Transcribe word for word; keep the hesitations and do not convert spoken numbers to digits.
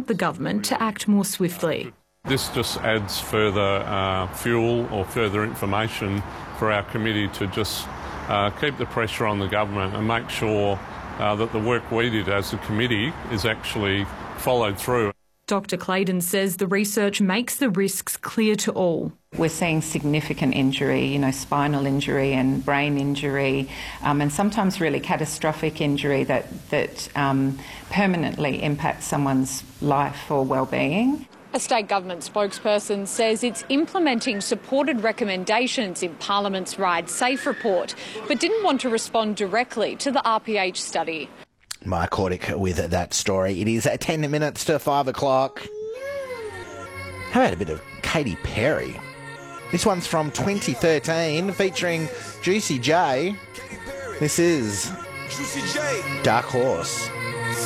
want the government to act more swiftly. This just adds further uh, fuel or further information for our committee to just uh, keep the pressure on the government and make sure uh, that the work we did as a committee is actually followed through. Doctor Claydon says the research makes the risks clear to all. We're seeing significant injury, you know, spinal injury and brain injury, um, and sometimes really catastrophic injury that, that um, permanently impacts someone's life or well-being. A state government spokesperson says it's implementing supported recommendations in Parliament's Ride Safe report, but didn't want to respond directly to the R P H study. Mark Cordick with that story. It is ten minutes to five o'clock. How about a bit of Katy Perry? This one's from twenty thirteen, featuring Juicy J. This is Juicy J. Dark Horse.